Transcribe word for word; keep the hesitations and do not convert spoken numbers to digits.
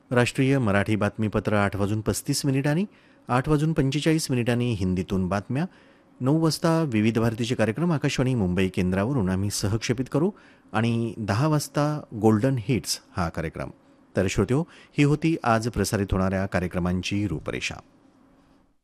राष्ट्रीय मराठी बातमीपत्र आठ वाजून पस्तीस मिनिटांनी, आठ वाजून पंचेचाळीस मिनिटांनी हिंदीतून बातम्या, नऊ वाजता विविध भारतीचे कार्यक्रम आकाशवाणी मुंबई केंद्रावरून आम्ही सहक्षेपित करू आणि दहा वाजता गोल्डन हिट्स हा कार्यक्रम. तर श्रोत्यो, ही होती आज प्रसारित होणाऱ्या कार्यक्रमांची रूपरेषा.